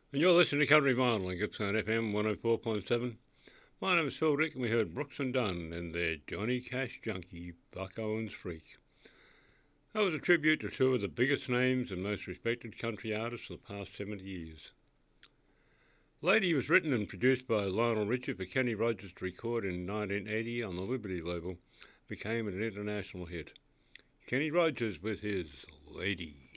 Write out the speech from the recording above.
And you're listening to Country Vinyl on Gippsland FM 104.7. My name is Phil Dick, and we heard Brooks and Dunn and their Johnny Cash Junkie, Buck Owens Freak. That was a tribute to two of the biggest names and most respected country artists of the past 70 years. Lady was written and produced by Lionel Richie for Kenny Rogers to record in 1980 on the Liberty label, became an international hit. Kenny Rogers with his Lady.